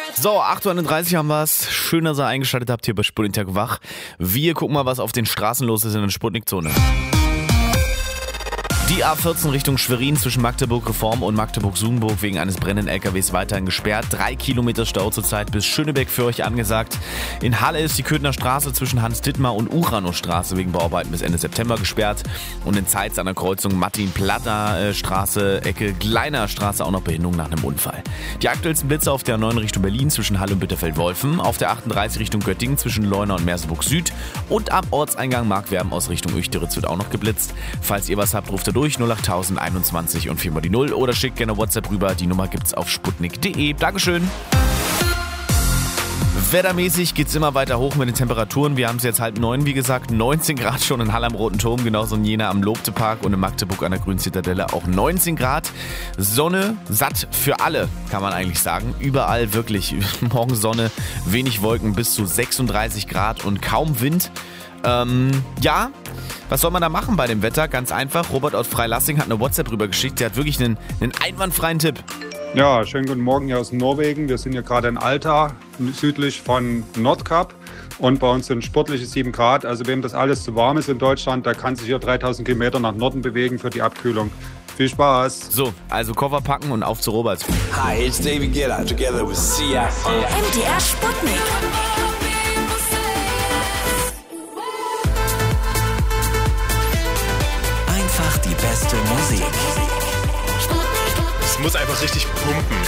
So, 8:31 Uhr haben wir es. Schön, dass ihr eingeschaltet habt hier bei Sputnik Tag wach. Wir gucken mal, was auf den Straßen los ist in der Sputnik-Zone. Die A14 Richtung Schwerin zwischen Magdeburg-Reform und Magdeburg-Sudenburg wegen eines brennenden LKWs weiterhin gesperrt. 3 Kilometer Stau zurzeit bis Schönebeck für euch angesagt. In Halle ist die Köthener Straße zwischen Hans-Dittmar und Uranusstraße wegen Bauarbeiten bis Ende September gesperrt. Und in Zeitz an der Kreuzung Martin-Platter-Straße, Ecke Gleiner Straße auch noch Behinderung nach einem Unfall. Die aktuellsten Blitze auf der 9 Richtung Berlin zwischen Halle und Bitterfeld-Wolfen, auf der 38 Richtung Göttingen zwischen Leuna und Merseburg Süd und am Ortseingang Markwerben aus Richtung Uechtritz wird auch noch geblitzt. Falls ihr was habt, ruft ihr durch 08021 und 4 mal die 0 oder schickt gerne WhatsApp rüber. Die Nummer gibt's auf sputnik.de. Dankeschön. Wettermäßig geht's immer weiter hoch mit den Temperaturen. Wir haben es jetzt 8:30, wie gesagt, 19 Grad schon in Halle am Roten Turm, genauso in Jena am Lobtepark und in Magdeburg an der Grünen Zitadelle auch 19 Grad. Sonne, satt für alle, kann man eigentlich sagen. Überall wirklich morgen Sonne, wenig Wolken bis zu 36 Grad und kaum Wind. Ja, was soll man da machen bei dem Wetter? Ganz einfach, Robert aus Freilassing hat eine WhatsApp rübergeschickt, der hat wirklich einen einwandfreien Tipp. Ja, schönen guten Morgen hier aus Norwegen. Wir sind hier gerade in Alta, südlich von Nordkap. Und bei uns sind sportliche 7 Grad. Also wem das alles zu warm ist in Deutschland, der kann sich hier 3000 Kilometer nach Norden bewegen für die Abkühlung. Viel Spaß. So, also Koffer packen und auf zu Robert. Hi, it's David Guetta together with Sia. MDR Sputnik. Einfach die beste Musik. Es muss einfach richtig pumpen.